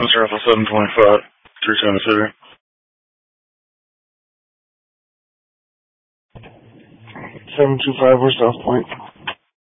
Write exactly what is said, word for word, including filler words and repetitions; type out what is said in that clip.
That's Alpha seven twenty-five, three seven City. seven two five, we're South Point.